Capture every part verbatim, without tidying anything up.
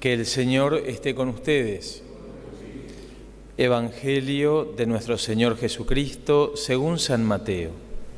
Que el Señor esté con ustedes. Evangelio de nuestro Señor Jesucristo según San Mateo.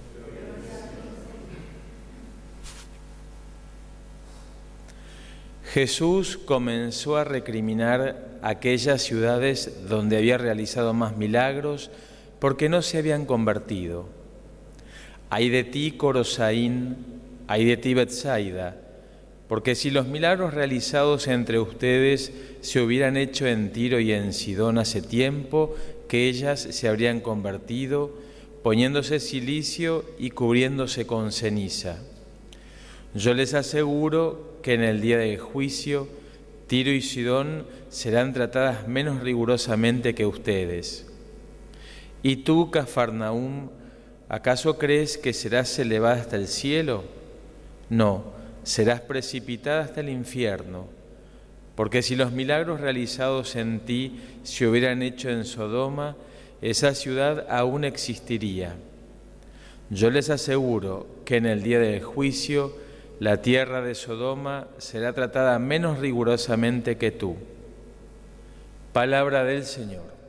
Jesús comenzó a recriminar aquellas ciudades donde había realizado más milagros porque no se habían convertido. Ay de ti, Corosaín, ay de ti, Betsaida, porque si los milagros realizados entre ustedes se hubieran hecho en Tiro y en Sidón hace tiempo, que ellas se habrían convertido, poniéndose cilicio y cubriéndose con ceniza. Yo les aseguro que en el día del juicio, Tiro y Sidón serán tratadas menos rigurosamente que ustedes. ¿Y tú, Cafarnaúm, acaso crees que serás elevada hasta el cielo? No. Serás precipitada hasta el infierno, porque si los milagros realizados en ti se hubieran hecho en Sodoma, esa ciudad aún existiría. Yo les aseguro que en el día del juicio, la tierra de Sodoma será tratada menos rigurosamente que tú. Palabra del Señor.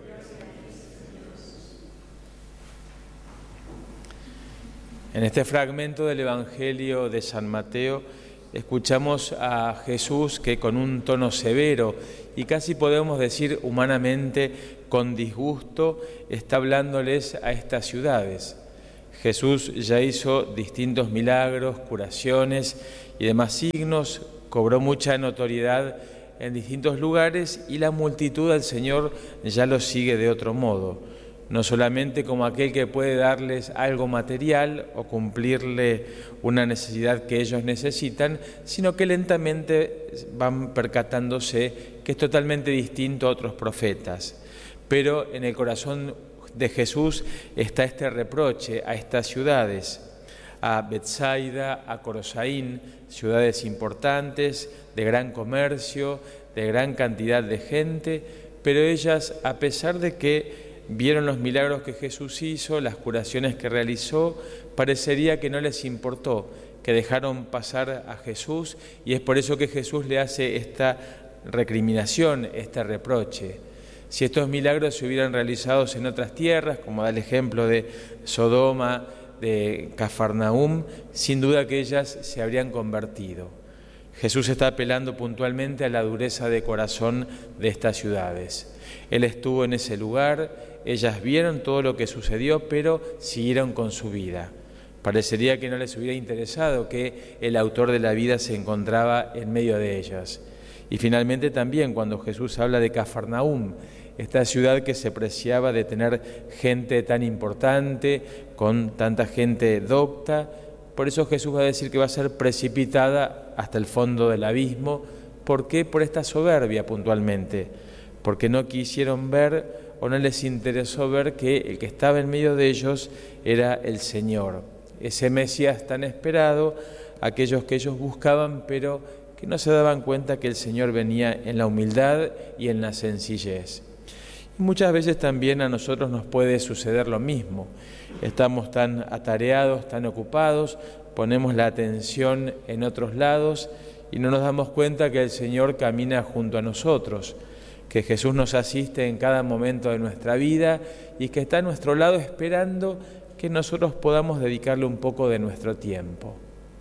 En este fragmento del Evangelio de San Mateo escuchamos a Jesús que con un tono severo y casi podemos decir humanamente con disgusto está hablándoles a estas ciudades. Jesús ya hizo distintos milagros, curaciones y demás signos, cobró mucha notoriedad en distintos lugares y la multitud al Señor ya lo sigue de otro modo. No solamente como aquel que puede darles algo material o cumplirle una necesidad que ellos necesitan, sino que lentamente van percatándose que es totalmente distinto a otros profetas. Pero en el corazón de Jesús está este reproche a estas ciudades, a Betsaida, a Corosaín, ciudades importantes, de gran comercio, de gran cantidad de gente, pero ellas, a pesar de que vieron los milagros que Jesús hizo, las curaciones que realizó, parecería que no les importó, que dejaron pasar a Jesús, y es por eso que Jesús le hace esta recriminación, este reproche. Si estos milagros se hubieran realizado en otras tierras, como da el ejemplo de Sodoma, de Cafarnaúm, sin duda que ellas se habrían convertido. Jesús está apelando puntualmente a la dureza de corazón de estas ciudades. Él estuvo en ese lugar, ellas vieron todo lo que sucedió, pero siguieron con su vida. Parecería que no les hubiera interesado que el autor de la vida se encontraba en medio de ellas. Y finalmente también cuando Jesús habla de Cafarnaúm, esta ciudad que se preciaba de tener gente tan importante, con tanta gente docta, por eso Jesús va a decir que va a ser precipitada hasta el fondo del abismo. ¿Por qué? Por esta soberbia puntualmente. Porque no quisieron ver o no les interesó ver que el que estaba en medio de ellos era el Señor. Ese Mesías tan esperado, aquellos que ellos buscaban, pero que no se daban cuenta que el Señor venía en la humildad y en la sencillez. Muchas veces también a nosotros nos puede suceder lo mismo. Estamos tan atareados, tan ocupados, ponemos la atención en otros lados y no nos damos cuenta que el Señor camina junto a nosotros, que Jesús nos asiste en cada momento de nuestra vida y que está a nuestro lado esperando que nosotros podamos dedicarle un poco de nuestro tiempo.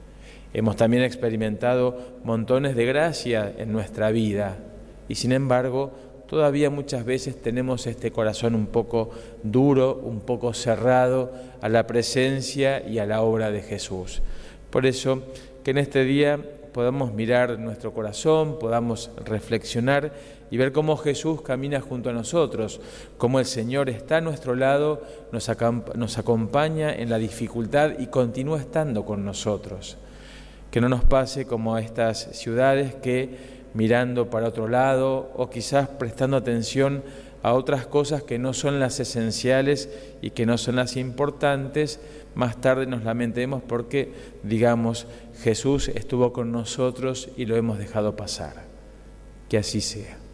Hemos también experimentado montones de gracia en nuestra vida y sin embargo todavía muchas veces tenemos este corazón un poco duro, un poco cerrado a la presencia y a la obra de Jesús. Por eso, que en este día podamos mirar nuestro corazón, podamos reflexionar y ver cómo Jesús camina junto a nosotros, cómo el Señor está a nuestro lado, nos, acamp- nos acompaña en la dificultad y continúa estando con nosotros. Que no nos pase como a estas ciudades que mirando para otro lado o quizás prestando atención a otras cosas que no son las esenciales y que no son las importantes, más tarde nos lamentemos porque, digamos, Jesús estuvo con nosotros y lo hemos dejado pasar. Que así sea.